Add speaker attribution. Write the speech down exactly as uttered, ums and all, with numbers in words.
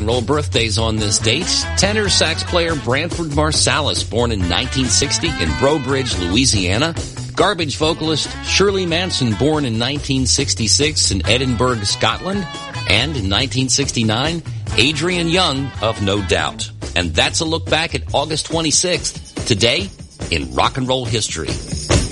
Speaker 1: and roll birthdays on this date. Tenor sax player Branford Marsalis, born in nineteen sixty in Breaux Bridge, Louisiana. Garbage vocalist Shirley Manson, born in nineteen sixty-six in Edinburgh, Scotland. And in nineteen sixty-nine, Adrian Young of No Doubt. And that's a look back at August twenty-sixth, today in rock and roll history.